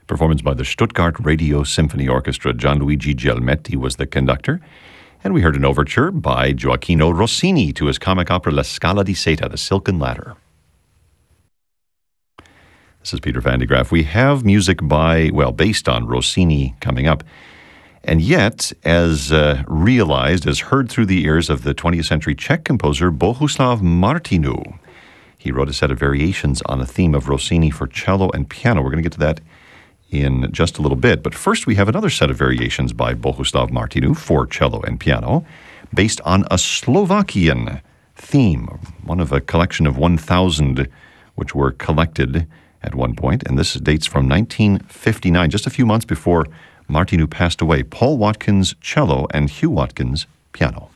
Performance by the Stuttgart Radio Symphony Orchestra. Gianluigi Gelmetti was the conductor. And we heard an overture by Gioacchino Rossini to his comic opera La Scala di Seta, The Silken Ladder. This is Peter Van de Graaff. We have music based on Rossini coming up. And yet, as realized, as heard through the ears of the 20th century Czech composer Bohuslav Martinu. He wrote a set of variations on a theme of Rossini for cello and piano. We're going to get to that in just a little bit. But first, we have another set of variations by Bohuslav Martinu for cello and piano, based on a Slovakian theme, one of a collection of 1,000 which were collected at one point. And this dates from 1959, just a few months before Martinu passed away. Paul Watkins, cello, and Hugh Watkins, piano.